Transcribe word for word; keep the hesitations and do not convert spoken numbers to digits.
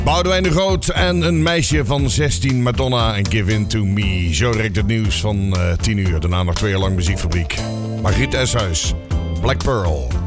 Boudewijn de Groot en een meisje van zestien, Madonna en Give In To Me. Zo direct het nieuws van uh, tien uur. Daarna nog twee uur lang muziekfabriek. Margriet Eshuis, Black Pearl.